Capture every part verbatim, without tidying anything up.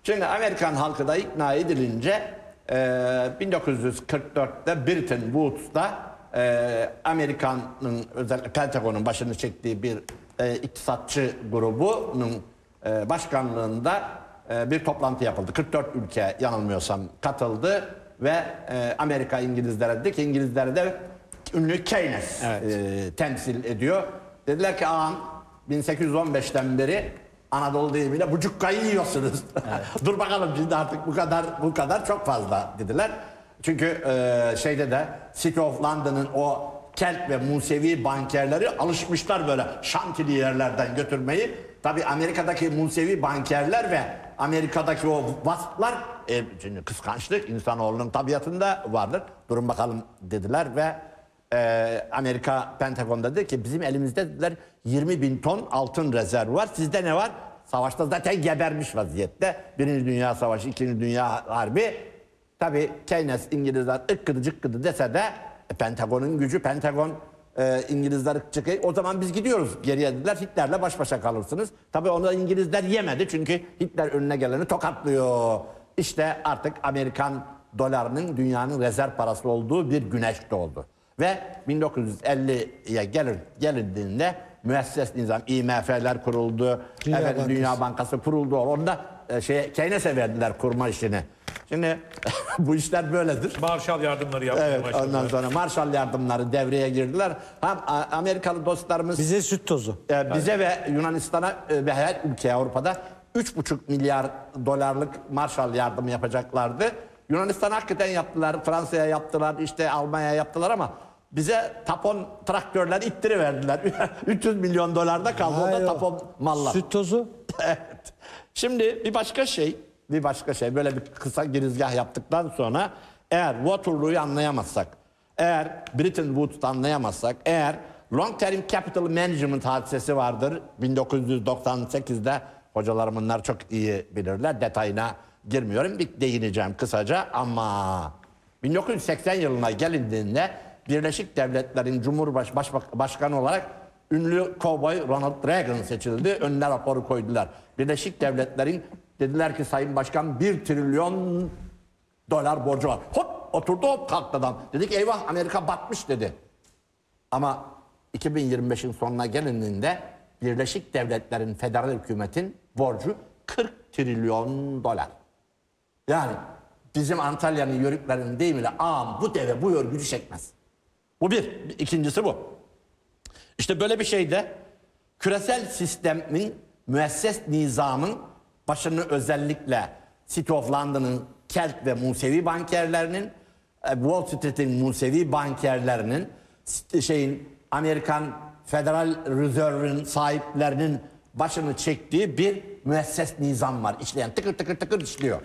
Şimdi Amerikan halkı da ikna edilince e, bin dokuz yüz kırk dörtte Bretton Woods'ta e, Amerika'nın özellikle Pentagon'un başını çektiği bir e, iktisatçı grubunun e, başkanlığında e, bir toplantı yapıldı. kırk dört ülke yanılmıyorsam katıldı ve e, Amerika İngilizlere dedi ki İngilizlere de ünlü Keynes Evet. e, temsil ediyor. Dediler ki ağam bin sekiz yüz on beşten beri Anadolu deyimiyle bucukkayı yiyorsunuz. Evet. Dur bakalım şimdi artık bu kadar bu kadar çok fazla dediler. Çünkü e, şeyde de City of London'ın o Kelt ve Musevi bankerleri alışmışlar böyle şantili yerlerden götürmeyi. Tabii Amerika'daki Musevi bankerler ve Amerika'daki o vasplar e, şimdi kıskançlık insanoğlunun tabiatında vardır. Durun bakalım dediler ve e, Amerika Pentagon'da dedi ki bizim elimizde dediler yirmi bin ton altın rezervi var. Sizde ne var? Savaşta zaten gebermiş vaziyette. Birinci Dünya Savaşı, İkinci Dünya Harbi. Tabii Keynes İngilizler ıkkıdı cıkkıdı dese de e, Pentagon'un gücü, Pentagon e, İngilizler ıkkıdı. O zaman biz gidiyoruz geriye dediler. Hitler'le baş başa kalırsınız. Tabii onu da İngilizler yemedi çünkü Hitler önüne geleni tokatlıyor. İşte artık Amerikan dolarının dünyanın rezerv parası olduğu bir güneş doğdu. Ve bin dokuz yüz elliye gelir, gelindiğinde müesses nizam, I M F'ler kuruldu, Dünya efendim, Bankası. Dünya Bankası kuruldu. Onda e, şey, Keynes'e verdiler kurma işini. Şimdi bu işler böyledir. Marshall yardımları yapmaya Evet, başladılar. ondan sonra Marshall yardımları devreye girdiler. Hem a, Amerikalı dostlarımız Bize süt tozu. e, bize ve Yunanistan'a e, ve her ülkeye Avrupa'da üç buçuk milyar dolarlık Marshall yardımı yapacaklardı. Yunanistan hakikaten yaptılar, Fransa'ya yaptılar, işte Almanya'ya yaptılar ama bize tapon traktörler ittiriverdiler. üç yüz milyon dolarda kaldı o da Hayır, tapon mallar. Süt tozu. Evet. Şimdi bir başka şey, bir başka şey böyle bir kısa girizgah yaptıktan sonra eğer Waterloo'yu anlayamazsak, eğer Bretton Woods'u anlayamazsak, eğer Long Term Capital Management hadisesi vardır bin dokuz yüz doksan sekizde hocalarım bunlar çok iyi bilirler detayına girmiyorum bir değineceğim kısaca ama bin dokuz yüz seksen yılına gelindiğinde Birleşik Devletler'in Cumhurbaş Başbak Başkanı olarak ünlü kovboy Ronald Reagan seçildi. Önüne raporu koydular. Birleşik Devletler'in dediler ki Sayın Başkan bir trilyon dolar borcu var. Hop oturdu hop kalktı adam. Dedik eyvah Amerika batmış dedi. Ama iki bin yirmi beşin sonuna gelindiğinde Birleşik Devletler'in federal hükümetin borcu kırk trilyon dolar. Yani bizim Antalya'nın yörüklerinin deyimiyle ağam bu deve bu örgücü çekmez. Bu bir. İkincisi bu. İşte böyle bir şeyde küresel sistemin müesses nizamın başını özellikle City of London'ın Kelt ve Musevi bankerlerinin, Wall Street'in Musevi bankerlerinin, şeyin Amerikan Federal Reserve'ın sahiplerinin başını çektiği bir müesses nizam var. İşleyen tıkır tıkır tıkır işliyor.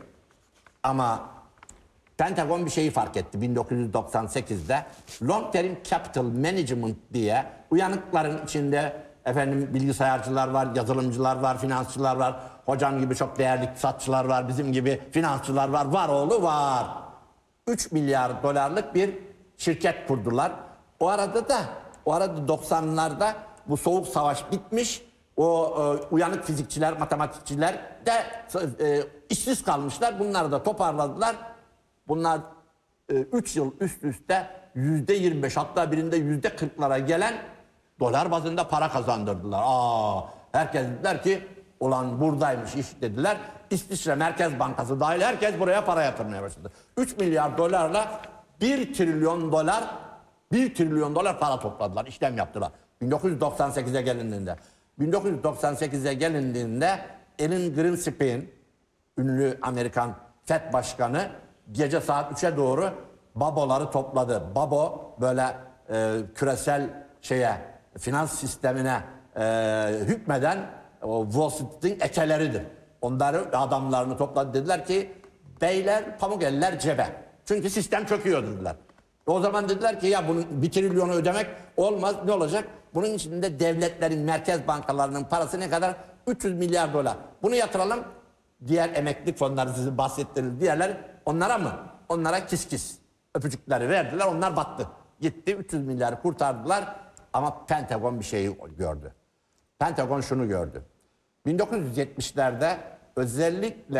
Ama Pentagon bir şeyi fark etti bin dokuz yüz doksan sekizde Long Term Capital Management diye uyanıkların içinde efendim bilgisayarcılar var, yazılımcılar var, finansçılar var, hocam gibi çok değerli iktisatçılar var, bizim gibi finansçılar var, var oğlu var. üç milyar dolarlık bir şirket kurdular. O arada da o arada doksanlarda bu soğuk savaş bitmiş. O e, uyanık fizikçiler, matematikçiler de e, işsiz kalmışlar. Bunları da toparladılar. Bunlar üç yıl üst üste yüzde yirmi beş hatta birinde yüzde kırklara gelen dolar bazında para kazandırdılar. Aa, herkes dediler ki ulan buradaymış iş dediler. İsviçre Merkez Bankası dahil herkes buraya para yatırmaya başladı. üç milyar dolarla bir trilyon dolar bir trilyon dolar para topladılar, işlem yaptılar. bin dokuz yüz doksan sekize gelindiğinde. bin dokuz yüz doksan sekize gelindiğinde Alan Greenspan, ünlü Amerikan Fed Başkanı gece saat üçe doğru baboları topladı. Babo böyle e, küresel şeye, finans sistemine e, hükmeden o Wall Street'in ekeleridir. Onları adamlarını topladı dediler ki beyler pamuk eller cebe. Çünkü sistem çöküyor dediler. O zaman dediler ki ya bunun bir trilyonu ödemek olmaz, ne olacak? Bunun içinde devletlerin, merkez bankalarının parası ne kadar? üç yüz milyar dolar. Bunu yatıralım. Diğer emeklilik fonları sizin bahsettiğiniz diğerler onlara mı? Onlara kis kis öpücükleri verdiler, onlar battı. Gitti üç yüz milyarı kurtardılar ama Pentagon bir şeyi gördü. Pentagon şunu gördü. bin dokuz yüz yetmişlerde özellikle